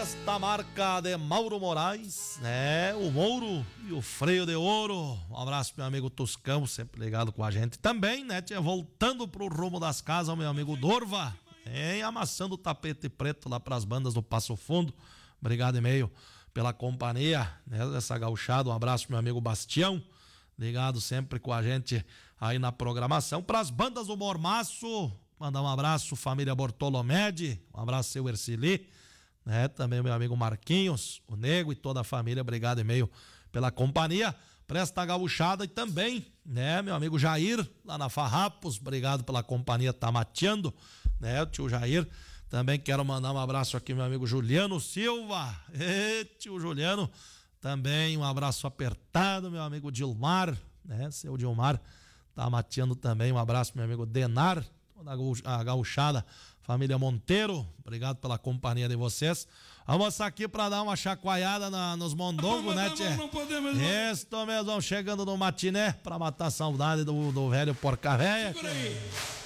Esta marca de Mauro Moraes, né? O Mouro e o Freio de Ouro. Um abraço pro meu amigo Toscão, sempre ligado com a gente também, né? Voltando pro rumo das casas, o meu amigo Dorva, amassando o tapete preto lá pras bandas do Passo Fundo. Obrigado e meio pela companhia, né? Dessa gauchada. Um abraço pro meu amigo Bastião, ligado sempre com a gente aí na programação. Pras bandas do Mormaço, mandar um abraço, família Bortolomede, um abraço, seu Ercili, né? Também meu amigo Marquinhos, o Nego e toda a família, obrigado e meio pela companhia. Presta a gauchada e também, né, meu amigo Jair, lá na Farrapos, obrigado pela companhia, tá mateando, né, o tio Jair. Também quero mandar um abraço aqui, meu amigo Juliano Silva, tio Juliano, também um abraço apertado, meu amigo Dilmar, né, seu Dilmar, tá mateando também, um abraço, meu amigo Denar, toda a gauchada, família Monteiro, obrigado pela companhia de vocês. Vamos aqui para dar uma chacoalhada nos mondongos, né, tchê? Isso mesmo, vamos chegando no matiné para matar a saudade do velho porca véia.